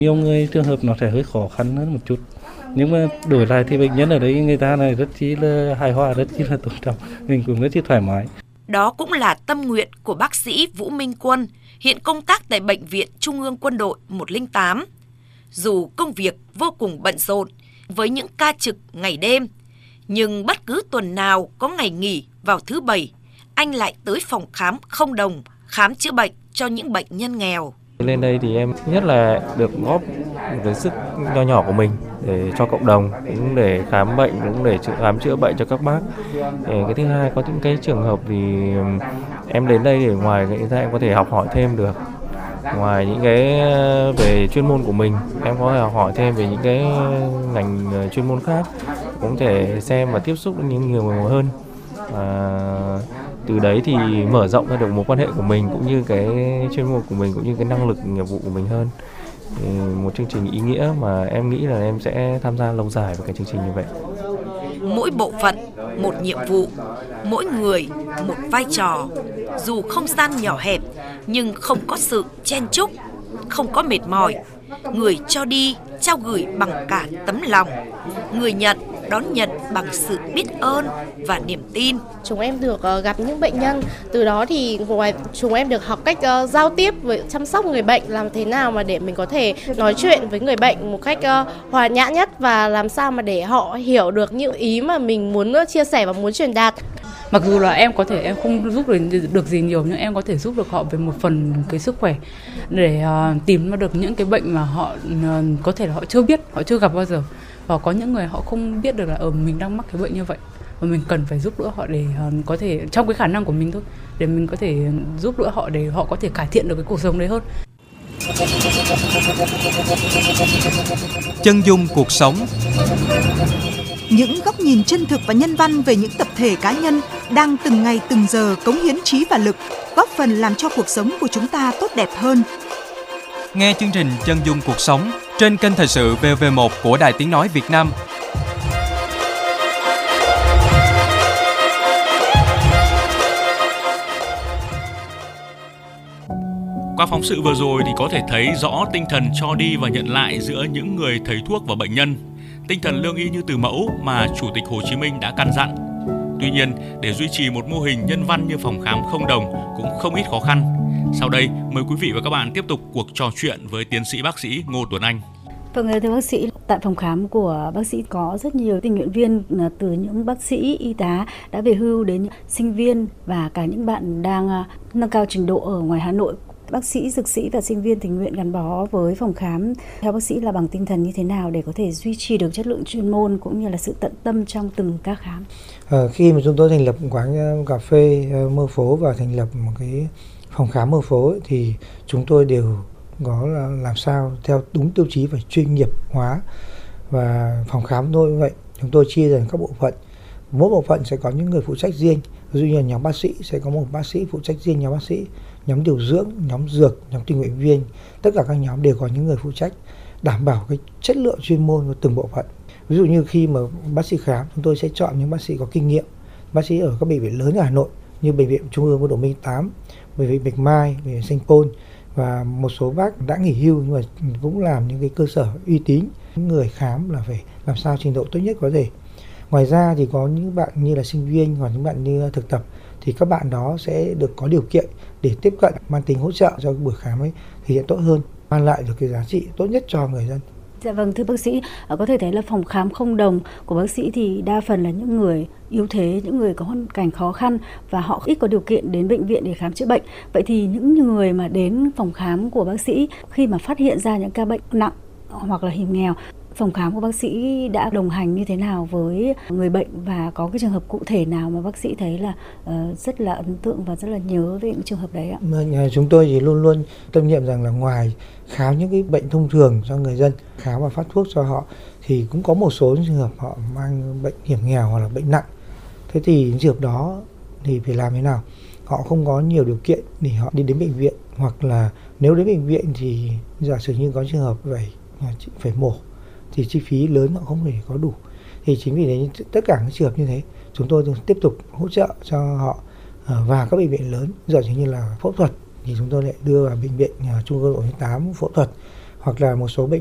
Nhiều người trường hợp nó sẽ hơi khó khăn hơn một chút. Nhưng mà đổi lại thì bệnh nhân ở đấy người ta này rất chi là hài hòa, rất chi là tôn trọng, mình cũng rất chi thoải mái. Đó cũng là tâm nguyện của bác sĩ Vũ Minh Quân, hiện công tác tại Bệnh viện Trung ương Quân đội 108. Dù công việc vô cùng bận rộn với những ca trực ngày đêm, nhưng bất cứ tuần nào có ngày nghỉ vào thứ Bảy, anh lại tới phòng khám không đồng khám chữa bệnh cho những bệnh nhân nghèo. Lên đây thì em thứ nhất là được góp cái sức nho nhỏ của mình để cho cộng đồng, cũng để khám bệnh, cũng để khám chữa bệnh cho các bác. Cái thứ hai, có những cái trường hợp thì em đến đây để ngoài cái ra em có thể học hỏi thêm được. Ngoài những cái về chuyên môn của mình, em có thể học hỏi thêm về những cái ngành chuyên môn khác, cũng thể xem và tiếp xúc với những nhiều người hơn. Từ đấy thì mở rộng ra được mối quan hệ của mình, cũng như cái chuyên môn của mình, cũng như cái năng lực nghiệp vụ của mình hơn. Một chương trình ý nghĩa mà em nghĩ là em sẽ tham gia lâu dài vào cái chương trình như vậy. Mỗi bộ phận một nhiệm vụ, mỗi người một vai trò. Dù không gian nhỏ hẹp nhưng không có sự chen chúc, không có mệt mỏi. Người cho đi, trao gửi bằng cả tấm lòng. Người nhận, đón nhận bằng sự biết ơn và niềm tin. Chúng em được gặp những bệnh nhân, từ đó thì ngoài chúng em được học cách giao tiếp với chăm sóc người bệnh, làm thế nào mà để mình có thể nói chuyện với người bệnh một cách hòa nhã nhất, và làm sao mà để họ hiểu được những ý mà mình muốn chia sẻ và muốn truyền đạt. Mặc dù là em không giúp được gì nhiều, nhưng em có thể giúp được họ về một phần cái sức khỏe, để tìm ra được những cái bệnh mà họ có thể là họ chưa biết, họ chưa gặp bao giờ. Và có những người họ không biết được là mình đang mắc cái bệnh như vậy, và mình cần phải giúp đỡ họ để có thể, trong cái khả năng của mình thôi, để mình có thể giúp đỡ họ để họ có thể cải thiện được cái cuộc sống đấy hơn. Chân dung cuộc sống. Những góc nhìn chân thực và nhân văn về những tập thể cá nhân đang từng ngày từng giờ cống hiến trí và lực, góp phần làm cho cuộc sống của chúng ta tốt đẹp hơn. Nghe chương trình Chân dung cuộc sống trên kênh Thời sự VV1 của Đài Tiếng nói Việt Nam. Qua phóng sự vừa rồi thì có thể thấy rõ tinh thần cho đi và nhận lại giữa những người thầy thuốc và bệnh nhân. Tinh thần lương y như từ mẫu mà Chủ tịch Hồ Chí Minh đã căn dặn. Tuy nhiên, để duy trì một mô hình nhân văn như phòng khám không đồng cũng không ít khó khăn. Sau đây, mời quý vị và các bạn tiếp tục cuộc trò chuyện với tiến sĩ bác sĩ Ngô Tuấn Anh. Vâng, thưa bác sĩ, tại phòng khám của bác sĩ có rất nhiều tình nguyện viên, từ những bác sĩ, y tá đã về hưu đến sinh viên và cả những bạn đang nâng cao trình độ ở ngoài Hà Nội. Bác sĩ, dược sĩ và sinh viên tình nguyện gắn bó với phòng khám, theo bác sĩ là bằng tinh thần như thế nào để có thể duy trì được chất lượng chuyên môn cũng như là sự tận tâm trong từng ca khám? Khi mà chúng tôi thành lập quán cà phê Mơ Phố và thành lập một cái phòng khám Mơ Phố thì chúng tôi đều có là làm sao theo đúng tiêu chí và chuyên nghiệp hóa. Và phòng khám tôi như vậy, chúng tôi chia thành các bộ phận. Mỗi bộ phận sẽ có những người phụ trách riêng. Ví dụ như nhóm bác sĩ sẽ có một bác sĩ phụ trách riêng nhóm bác sĩ, nhóm điều dưỡng, nhóm dược, nhóm tình nguyện viên. Tất cả các nhóm đều có những người phụ trách đảm bảo cái chất lượng chuyên môn của từng bộ phận. Ví dụ như khi mà bác sĩ khám, chúng tôi sẽ chọn những bác sĩ có kinh nghiệm, bác sĩ ở các bệnh viện lớn ở Hà Nội như Bệnh viện Trung ương Quân đội 108, Bệnh viện Bạch Mai, Bệnh viện Sanh Pôn, và một số bác đã nghỉ hưu nhưng mà cũng làm những cái cơ sở uy tín. Những người khám là phải làm sao trình độ tốt nhất có thể. Ngoài ra thì có những bạn như là sinh viên hoặc những bạn như thực tập thì các bạn đó sẽ được có điều kiện để tiếp cận, mang tính hỗ trợ cho buổi khám ấy thể hiện tốt hơn, mang lại được cái giá trị tốt nhất cho người dân. Dạ vâng, thưa bác sĩ, có thể thấy là phòng khám không đồng của bác sĩ thì đa phần là những người yếu thế, những người có hoàn cảnh khó khăn và họ ít có điều kiện đến bệnh viện để khám chữa bệnh. Vậy thì những người mà đến phòng khám của bác sĩ khi mà phát hiện ra những ca bệnh nặng hoặc là hiểm nghèo, phòng khám của bác sĩ đã đồng hành như thế nào với người bệnh và có cái trường hợp cụ thể nào mà bác sĩ thấy là rất là ấn tượng và rất là nhớ về những trường hợp đấy ạ? Chúng tôi thì luôn luôn tâm niệm rằng là ngoài khám những cái bệnh thông thường cho người dân, khám và phát thuốc cho họ thì cũng có một số trường hợp họ mang bệnh hiểm nghèo hoặc là bệnh nặng. Thế thì trường hợp đó thì phải làm thế nào? Họ không có nhiều điều kiện để họ đi đến bệnh viện, hoặc là nếu đến bệnh viện thì giả sử như có trường hợp phải mổ thì chi phí lớn họ không thể có đủ. Thì chính vì thế tất cả các trường hợp như thế chúng tôi tiếp tục hỗ trợ cho họ vào các bệnh viện lớn. Giả sử như là phẫu thuật thì chúng tôi lại đưa vào Bệnh viện Trung ương 108 phẫu thuật, hoặc là một số bệnh